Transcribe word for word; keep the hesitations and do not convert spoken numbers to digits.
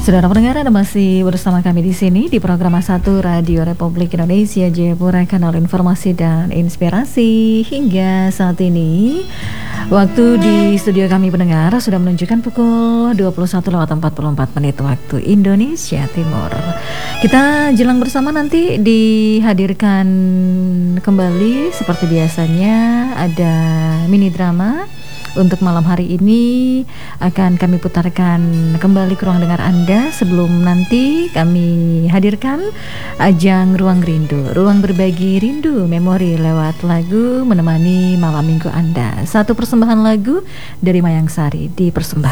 Saudara pendengar, Anda masih bersama kami di sini di program satu Radio Republik Indonesia Jayapura, kanal informasi dan inspirasi. Hingga saat ini waktu di studio kami pendengar sudah menunjukkan pukul dua puluh satu lewat empat puluh empat menit waktu Indonesia Timur. Kita jelang bersama nanti dihadirkan kembali seperti biasanya, ada mini drama. Untuk malam hari ini akan kami putarkan kembali ke ruang dengar Anda sebelum nanti kami hadirkan ajang Ruang Rindu, ruang berbagi rindu memori lewat lagu menemani malam minggu Anda. Satu persembahan lagu dari Mayang Sari dipersembahkan.